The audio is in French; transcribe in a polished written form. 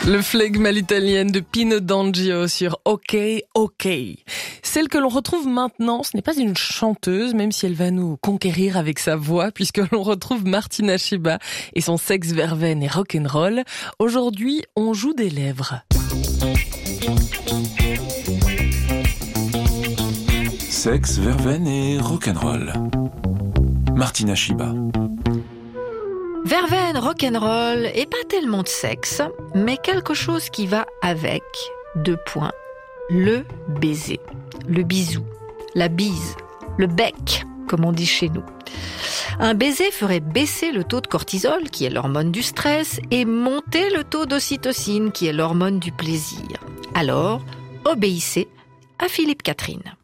Le flegme à l'italienne de Pino D'Angio sur OK, OK. Celle que l'on retrouve maintenant, ce n'est pas une chanteuse, même si elle va nous conquérir avec sa voix, puisque l'on retrouve Martina Shiba et son sexe, verveine et rock'n'roll. Aujourd'hui, on joue des lèvres. Sexe, verveine et rock'n'roll. Martina Shiba. Verveine, rock'n'roll et pas tellement de sexe, mais quelque chose qui va avec. 2 points. Le baiser, le bisou, la bise, le bec, comme on dit chez nous. Un baiser ferait baisser le taux de cortisol, qui est l'hormone du stress, et monter le taux d'ocytocine, qui est l'hormone du plaisir. Alors, obéissez à Philippe Catherine.